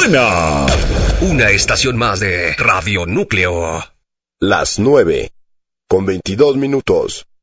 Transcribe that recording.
mañana. Una estación más de Radio Núcleo. Las 9:22.